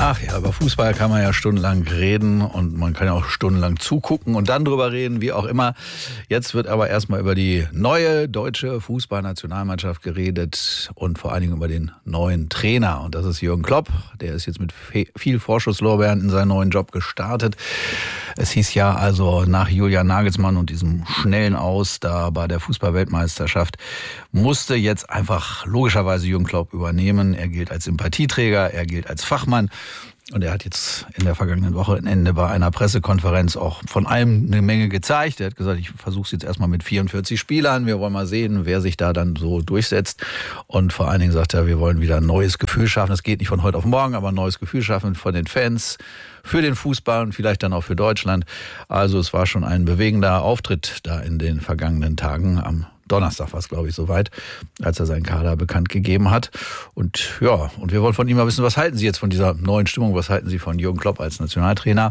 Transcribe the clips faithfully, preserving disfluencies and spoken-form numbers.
Ach ja, über Fußball kann man ja stundenlang reden und man kann ja auch stundenlang zugucken und dann drüber reden, wie auch immer. Jetzt wird aber erstmal über die neue deutsche Fußballnationalmannschaft geredet und vor allen Dingen über den neuen Trainer. Und das ist Jürgen Klopp. Der ist jetzt mit viel Vorschusslorbeeren in seinen neuen Job gestartet. Es hieß ja also nach Julian Nagelsmann und diesem schnellen Aus da bei der Fußball-Weltmeisterschaft musste jetzt einfach logischerweise Jürgen Klopp übernehmen. Er gilt als Sympathieträger, er gilt als Fachmann. Und er hat jetzt in der vergangenen Woche Ende bei einer Pressekonferenz auch von allem eine Menge gezeigt. Er hat gesagt, ich versuche es jetzt erstmal mit vierundvierzig Spielern. Wir wollen mal sehen, wer sich da dann so durchsetzt. Und vor allen Dingen sagt er, wir wollen wieder ein neues Gefühl schaffen. Das geht nicht von heute auf morgen, aber ein neues Gefühl schaffen von den Fans, für den Fußball und vielleicht dann auch für Deutschland. Also es war schon ein bewegender Auftritt da in den vergangenen Tagen. Am Donnerstag war es, glaube ich, soweit, als er seinen Kader bekannt gegeben hat. Und ja, und wir wollen von ihm mal wissen, was halten Sie jetzt von dieser neuen Stimmung? Was halten Sie von Jürgen Klopp als Nationaltrainer?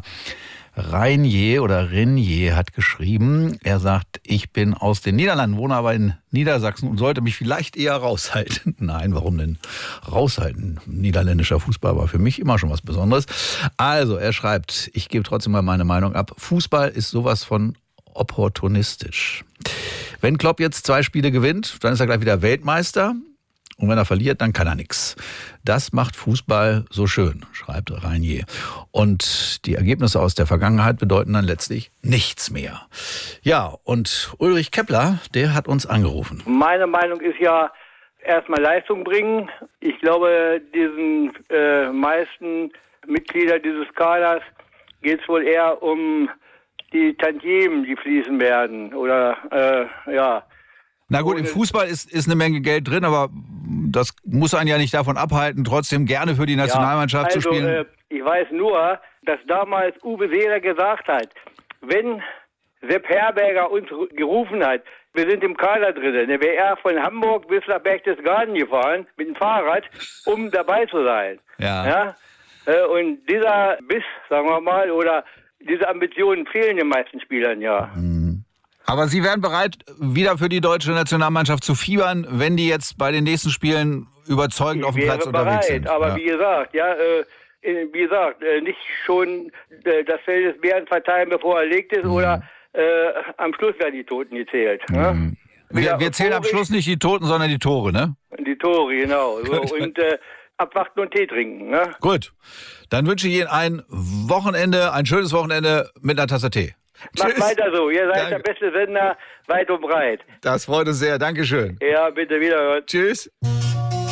Reinier oder Renier hat geschrieben, er sagt, ich bin aus den Niederlanden, wohne aber in Niedersachsen und sollte mich vielleicht eher raushalten. Nein, warum denn raushalten? Niederländischer Fußball war für mich immer schon was Besonderes. Also, er schreibt, ich gebe trotzdem mal meine Meinung ab. Fußball ist sowas von opportunistisch. Wenn Klopp jetzt zwei Spiele gewinnt, dann ist er gleich wieder Weltmeister. Und wenn er verliert, dann kann er nichts. Das macht Fußball so schön, schreibt Reinier. Und die Ergebnisse aus der Vergangenheit bedeuten dann letztlich nichts mehr. Ja, und Ulrich Kepler, der hat uns angerufen. Meine Meinung ist ja, erstmal Leistung bringen. Ich glaube, diesen äh, meisten Mitglieder dieses Kaders geht es wohl eher um die Tantiemen, die fließen werden. Oder, äh, ja... Na gut, im Fußball ist, ist eine Menge Geld drin, aber das muss einen ja nicht davon abhalten, trotzdem gerne für die Nationalmannschaft ja, also, zu spielen. Äh, ich weiß nur, dass damals Uwe Seeler gesagt hat, wenn Sepp Herberger uns gerufen hat, wir sind im Kader drin, dann wäre er von Hamburg bis nach Berchtesgaden gefahren mit dem Fahrrad, um dabei zu sein. Ja. ja? Äh, und dieser Biss, sagen wir mal, oder diese Ambitionen fehlen den meisten Spielern ja. Mhm. Aber Sie wären bereit, wieder für die deutsche Nationalmannschaft zu fiebern, wenn die jetzt bei den nächsten Spielen überzeugend ich auf dem Platz bereit, unterwegs sind. Aber ja. wie gesagt, ja, äh, wie gesagt, äh, nicht schon äh, das Feld des Bären verteilen, bevor er legt ist, mhm. oder äh, am Schluss werden die Toten gezählt. Mhm. Ne? Wir, wir zählen am Schluss nicht die Toten, sondern die Tore, ne? Die Tore, genau. So, und äh, abwarten und Tee trinken. Ne? Gut, dann wünsche ich Ihnen ein Wochenende, ein schönes Wochenende mit einer Tasse Tee. Macht Tschüss. weiter so. Ihr seid Danke. der beste Sender weit und breit. Das freut uns sehr. Dankeschön. Ja, bitte wiederhören. Tschüss.